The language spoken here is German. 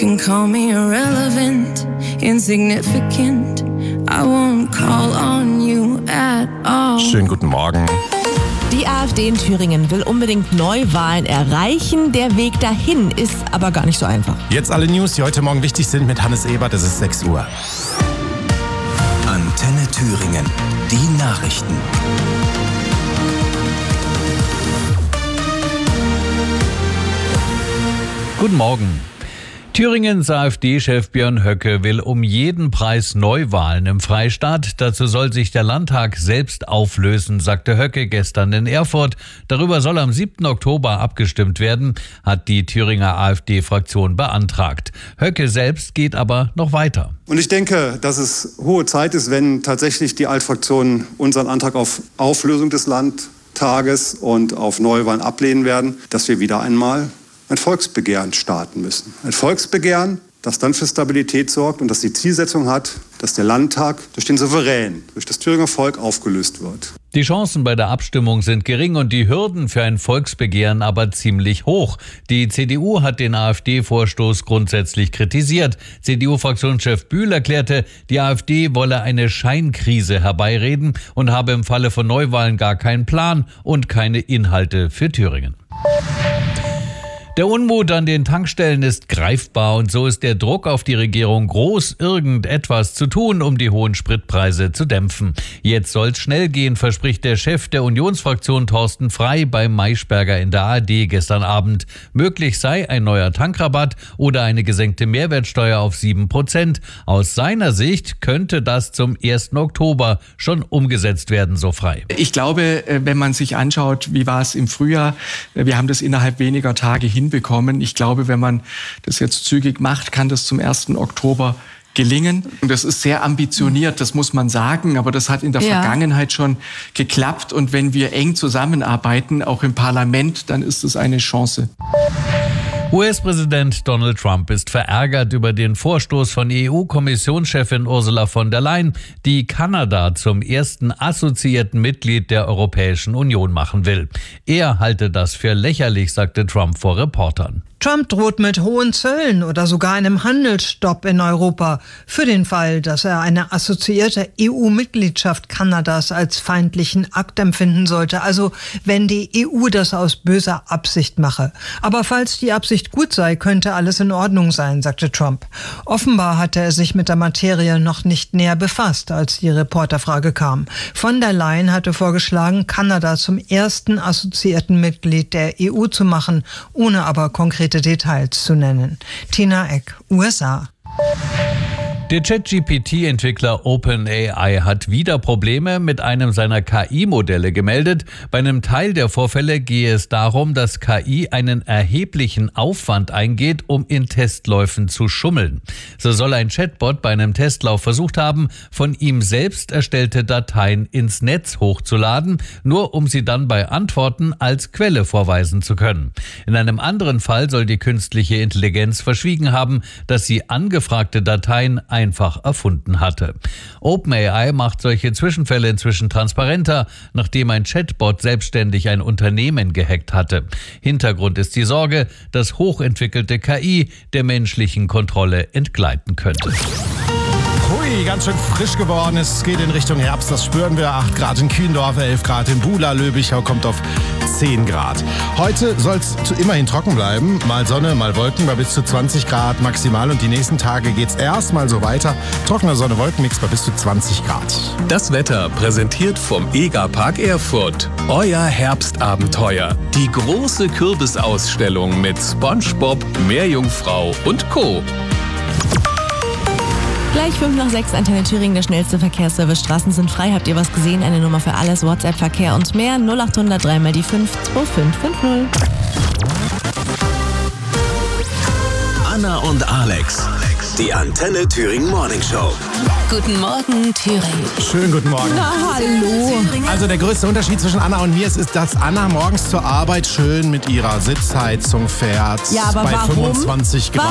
can call me irrelevant, insignificant. I won't call on you at all. Schönen guten Morgen. Die AfD in Thüringen will unbedingt Neuwahlen erreichen. Der Weg dahin ist aber gar nicht so einfach. Jetzt alle News, die heute Morgen wichtig sind mit Hannes Ebert. Es ist 6 Uhr. Antenne Thüringen. Die Nachrichten. Guten Morgen. Thüringens AfD-Chef Björn Höcke will um jeden Preis Neuwahlen im Freistaat. Dazu soll sich der Landtag selbst auflösen, sagte Höcke gestern in Erfurt. Darüber soll am 7. Oktober abgestimmt werden, hat die Thüringer AfD-Fraktion beantragt. Höcke selbst geht aber noch weiter. Und ich denke, dass es hohe Zeit ist, wenn tatsächlich die Altfraktionen unseren Antrag auf Auflösung des Landtages und auf Neuwahlen ablehnen werden, dass wir wieder einmal ein Volksbegehren starten müssen. Ein Volksbegehren, das dann für Stabilität sorgt und das die Zielsetzung hat, dass der Landtag durch den Souverän, durch das Thüringer Volk aufgelöst wird. Die Chancen bei der Abstimmung sind gering und die Hürden für ein Volksbegehren aber ziemlich hoch. Die CDU hat den AfD-Vorstoß grundsätzlich kritisiert. CDU-Fraktionschef Bühl erklärte, die AfD wolle eine Scheinkrise herbeireden und habe im Falle von Neuwahlen gar keinen Plan und keine Inhalte für Thüringen. Der Unmut an den Tankstellen ist greifbar und so ist der Druck auf die Regierung groß, irgendetwas zu tun, um die hohen Spritpreise zu dämpfen. Jetzt soll's schnell gehen, verspricht der Chef der Unionsfraktion Thorsten Frey bei Maischberger in der ARD gestern Abend. Möglich sei ein neuer Tankrabatt oder eine gesenkte Mehrwertsteuer auf 7%. Aus seiner Sicht könnte das zum 1. Oktober schon umgesetzt werden, so Frey. Ich glaube, wenn man sich anschaut, wie war es im Frühjahr, wir haben das innerhalb weniger Tage hinbekommen. Ich glaube, wenn man das jetzt zügig macht, kann das zum 1. Oktober gelingen. Und das ist sehr ambitioniert, das muss man sagen, aber das hat in der Vergangenheit schon geklappt. Und wenn wir eng zusammenarbeiten, auch im Parlament, dann ist es eine Chance. US-Präsident Donald Trump ist verärgert über den Vorstoß von EU-Kommissionschefin Ursula von der Leyen, die Kanada zum ersten assoziierten Mitglied der Europäischen Union machen will. Er halte das für lächerlich, sagte Trump vor Reportern. Trump droht mit hohen Zöllen oder sogar einem Handelsstopp in Europa für den Fall, dass er eine assoziierte EU-Mitgliedschaft Kanadas als feindlichen Akt empfinden sollte. Also wenn die EU das aus böser Absicht mache. Aber falls die Absicht gut sei, könnte alles in Ordnung sein, sagte Trump. Offenbar hatte er sich mit der Materie noch nicht näher befasst, als die Reporterfrage kam. Von der Leyen hatte vorgeschlagen, Kanada zum ersten assoziierten Mitglied der EU zu machen, ohne aber konkrete Details zu nennen. Tina Eck, USA. Der ChatGPT-Entwickler OpenAI hat wieder Probleme mit einem seiner KI-Modelle gemeldet. Bei einem Teil der Vorfälle gehe es darum, dass KI einen erheblichen Aufwand eingeht, um in Testläufen zu schummeln. So soll ein Chatbot bei einem Testlauf versucht haben, von ihm selbst erstellte Dateien ins Netz hochzuladen, nur um sie dann bei Antworten als Quelle vorweisen zu können. In einem anderen Fall soll die künstliche Intelligenz verschwiegen haben, dass sie angefragte Dateien einfach erfunden hatte. OpenAI macht solche Zwischenfälle inzwischen transparenter, nachdem ein Chatbot selbstständig ein Unternehmen gehackt hatte. Hintergrund ist die Sorge, dass hochentwickelte KI der menschlichen Kontrolle entgleiten könnte. Hui, ganz schön frisch geworden. Es geht in Richtung Herbst, das spüren wir. 8 Grad in Kühendorf, 11 Grad in Bula, Löbichau kommt auf 10 Grad. Heute soll es immerhin trocken bleiben. Mal Sonne, mal Wolken bei bis zu 20 Grad maximal. Und die nächsten Tage geht es erstmal so weiter. Trockener Sonne-Wolkenmix bei bis zu 20 Grad. Das Wetter präsentiert vom EGA-Park Erfurt. Euer Herbstabenteuer. Die große Kürbisausstellung mit SpongeBob, Meerjungfrau und Co. Gleich 5:06, Antenne Thüringen, der schnellste Verkehrsservice. Straßen sind frei. Habt ihr was gesehen? Eine Nummer für alles. WhatsApp, Verkehr und mehr. 0800 3 mal die 5 2550. Anna und Alex. Die Antenne Thüringen Morning Show. Guten Morgen, Thüringen. Schönen guten Morgen. Na, hallo. Also der größte Unterschied zwischen Anna und mir ist, dass Anna morgens zur Arbeit schön mit ihrer Sitzheizung fährt. Ja, aber bei warum? 25 Grad.